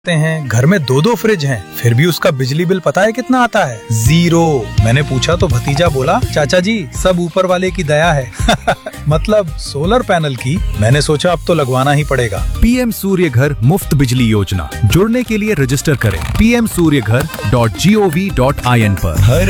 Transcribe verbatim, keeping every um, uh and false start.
हैं, घर में दो दो फ्रिज हैं, फिर भी उसका बिजली बिल पता है कितना आता है? जीरो। मैंने पूछा तो भतीजा बोला, चाचा जी सब ऊपर वाले की दया है। मतलब सोलर पैनल की। मैंने सोचा अब तो लगवाना ही पड़ेगा। पीएम सूर्य घर मुफ्त बिजली योजना, जुड़ने के लिए रजिस्टर करें पी एम सूर्य घर dot G O V dot I N पर। हर